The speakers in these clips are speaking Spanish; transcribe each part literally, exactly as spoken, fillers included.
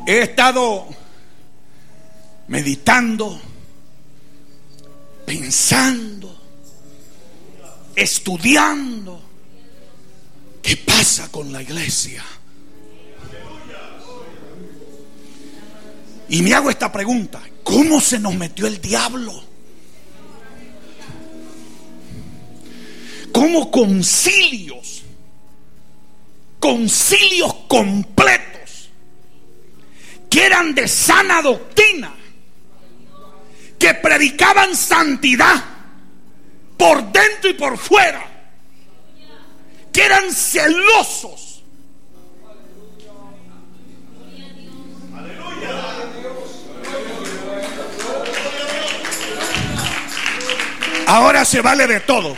He estado meditando, pensando, estudiando qué pasa con la iglesia. Y me hago esta pregunta: ¿cómo se nos metió el diablo? ¿Cómo concilios, concilios completos que eran de sana doctrina, que predicaban santidad por dentro y por fuera, que eran celosos, ahora se vale de todo?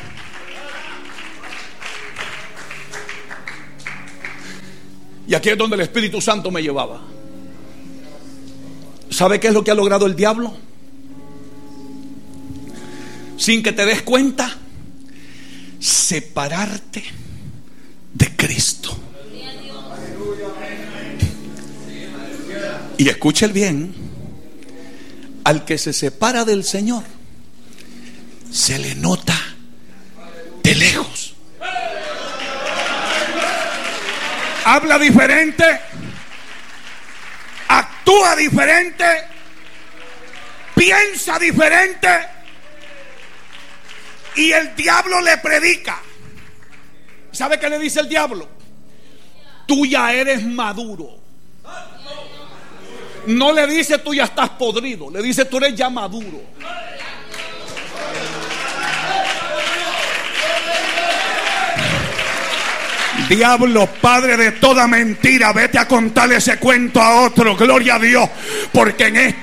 Y aquí es donde el Espíritu Santo me llevaba. ¿Sabe qué es lo que ha logrado el diablo? Sin que te des cuenta, separarte de Cristo. Y escuchen bien: al que se separa del Señor, se le nota de lejos. Habla diferente, actúa diferente, piensa diferente, y el diablo le predica. ¿Sabe qué le dice el diablo? Tú ya eres maduro. No le dice tú ya estás podrido, le dice tú eres ya maduro. Diablo, padre de toda mentira, vete a contarle ese cuento a otro. Gloria a Dios, porque en este